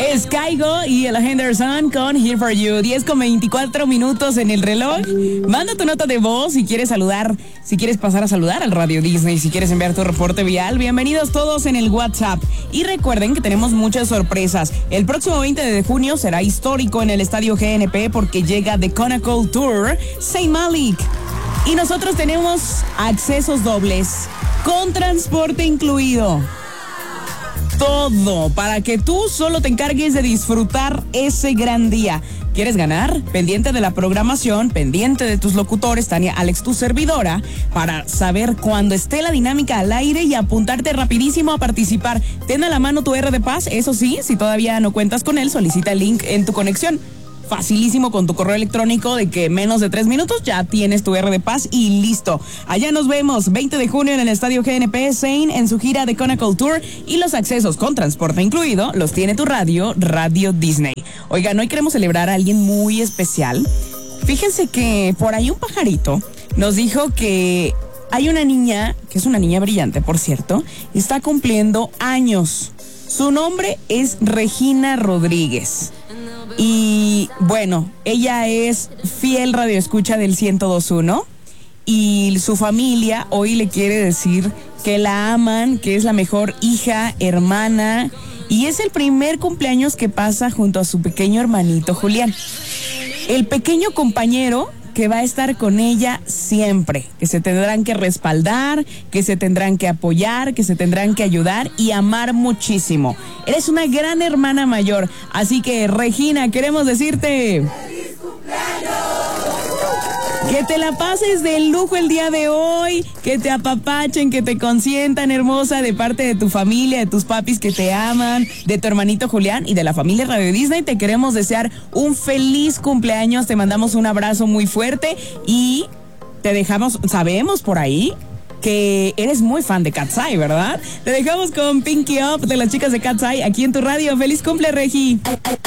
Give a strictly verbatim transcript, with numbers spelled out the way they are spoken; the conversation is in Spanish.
Es Kygo y el Henderson con Here For You. diez con veinticuatro minutos en el reloj. Manda tu nota de voz si quieres saludar, si quieres pasar a saludar al Radio Disney, si quieres enviar tu reporte vial. Bienvenidos todos en el WhatsApp. Y recuerden que tenemos muchas sorpresas. El próximo veinte de junio será histórico en el Estadio G N P porque llega The Conacle Tour Saint Malik. Y nosotros tenemos accesos dobles con transporte incluido. Todo para que tú solo te encargues de disfrutar ese gran día. ¿Quieres ganar? Pendiente de la programación, pendiente de tus locutores, Tania, Alex, tu servidora, para saber cuándo esté la dinámica al aire y apuntarte rapidísimo a participar. Ten a la mano tu R de Paz, eso sí, si todavía no cuentas con él, solicita el link en tu conexión. Facilísimo con tu correo electrónico de que menos de tres minutos ya tienes tu R de Paz y listo. Allá nos vemos veinte de junio en el Estadio G N P Saint en su gira de Conacle Tour y los accesos con transporte incluido los tiene tu radio, Radio Disney. Oigan, hoy queremos celebrar a alguien muy especial. Fíjense que por ahí un pajarito nos dijo que hay una niña, que es una niña brillante, por cierto, está cumpliendo años. Su nombre es Regina Rodríguez. Y bueno, ella es fiel radioescucha del ciento dos punto uno y su familia hoy le quiere decir que la aman, que es la mejor hija, hermana, y es el primer cumpleaños que pasa junto a su pequeño hermanito Julián. El pequeño compañero que va a estar con ella siempre, que se tendrán que respaldar, que se tendrán que apoyar, que se tendrán que ayudar y amar muchísimo. Eres una gran hermana mayor, así que Regina, queremos decirte ¡feliz cumpleaños! Que te la pases de lujo el día de hoy, que te apapachen, que te consientan, hermosa, de parte de tu familia, de tus papis que te aman, de tu hermanito Julián y de la familia Radio Disney. Te queremos desear un feliz cumpleaños, te mandamos un abrazo muy fuerte y te dejamos, sabemos por ahí que eres muy fan de Cat's Eye, ¿verdad? Te dejamos con Pinky Up de las chicas de Cat's Eye aquí en tu radio. ¡Feliz cumple, Regi!